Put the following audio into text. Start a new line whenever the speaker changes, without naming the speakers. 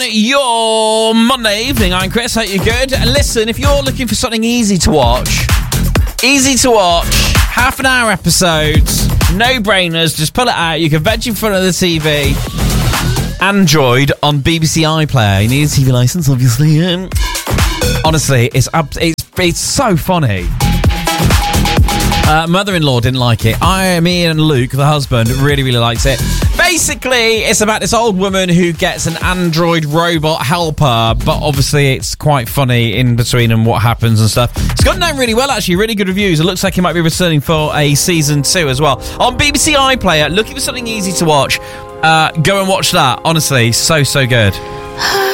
your Monday evening. I'm Chris, hope you're good. Listen, if you're looking for something easy to watch, half an hour episodes, no-brainers, just pull it out. You can veg in front of the TV. Android on BBC iPlayer. You need a TV licence, obviously. Honestly, it's so funny. Mother-in-law didn't like it. Me and Luke, the husband, really, really likes it. Basically, it's about this old woman who gets an android robot helper, but obviously it's quite funny in between and what happens and stuff. It's gone down really well, actually. Really good reviews. It looks like it might be returning for a season 2 as well. On BBC iPlayer, looking for something easy to watch, go and watch that. Honestly, so good.